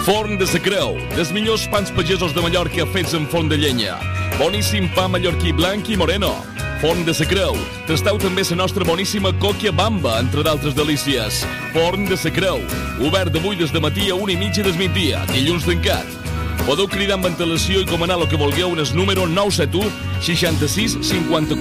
Forn de sa Creu, dels millors pans pagesos de Mallorca fets en forn de llenya. Boníssim pa mallorquí blanc i moreno. Forn de sa Creu. Tasteu també la nostra boníssima còquia bamba, entre d'altres delícies. Forn de sa Creu. Obert d'avui des de matí a 1:30 del migdia, dilluns tancat. Podeu cridar amb antelació i comanar el que vulgueu en el número 971 66 54